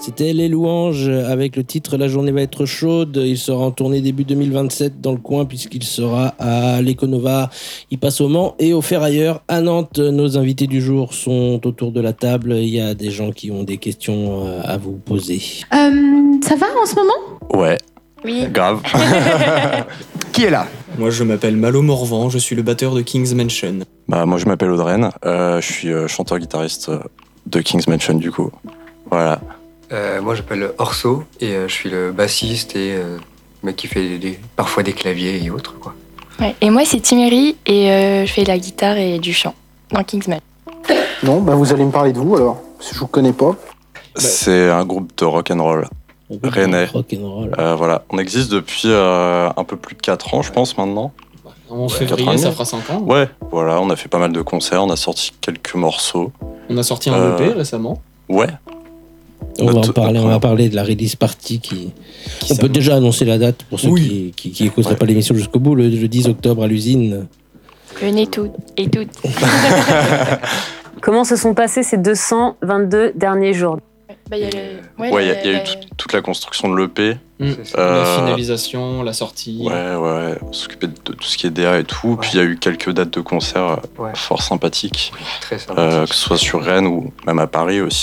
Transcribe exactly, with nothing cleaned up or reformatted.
C'était Les Louanges avec le titre La journée va être chaude. Il sera en tournée début deux mille vingt-sept dans le coin puisqu'il sera à l'Econova. Il passe au Mans et au Ferrailleur à Nantes. Nos invités du jour sont autour de la table. Il y a des gens qui ont des questions à vous poser. Euh, ça va en ce moment ? Ouais. Oui. Grave. Qui est là ? Moi, je m'appelle Malo Morvan, je suis le batteur de King's Mansion. Bah, moi, je m'appelle Audreyne. Euh, je suis euh, chanteur-guitariste de King's Mansion, du coup. Voilà. Euh, moi, j'appelle Orso et euh, je suis le bassiste et euh, mec qui fait des, parfois des claviers et autres, quoi. Ouais. Et moi, c'est Timéry et euh, je fais de la guitare et du chant dans Kingsman. Non, bah vous allez me parler de vous alors, parce que je vous connais pas. C'est un groupe de rock'n'roll. Rennais. Rock'n'roll. Euh, voilà. On existe depuis euh, un peu plus de quatre ans, je pense, maintenant. En Ouais, février, quatre ça ans. fera cinq ans. Ouais, voilà, on a fait pas mal de concerts, on a sorti quelques morceaux. On a sorti un Euh, E P récemment. Ouais. On va en Notre- parler, on va notre- parler de la release party qui... Qui On peut s'annonce. déjà annoncer la date pour ceux Oui. qui, qui, qui écouteraient Ouais. pas l'émission jusqu'au bout, le, le dix octobre à l'usine. Venez toutes et toutes. Comment se sont passés ces deux cent vingt-deux derniers jours ? Bah, y a le... Ouais, il y, la- a- il y a eu la- tout- toute la construction de l'E P. Mm. C'est ça. Euh, La finalisation, la sortie. Ouais, ouais, on s'occupait de tout ce qui est D A et tout. Puis il y a eu quelques dates de concerts euh, Ouais. fort sympathiques, Très sympa. euh, que ce soit sur Rennes ou même à Paris aussi.